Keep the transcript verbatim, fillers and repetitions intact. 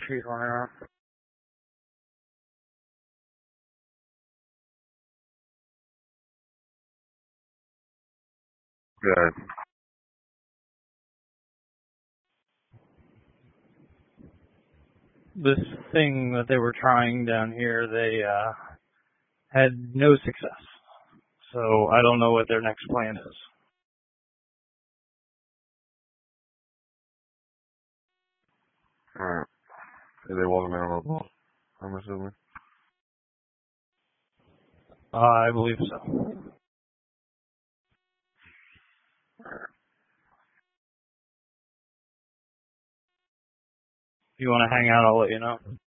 she's running around. Good. This thing that they were trying down here, they uh, had no success. So I don't know what their next plan is. Alright. They walking down the ball, I'm assuming. Uh, I believe so. If you want to hang out, I'll let you know.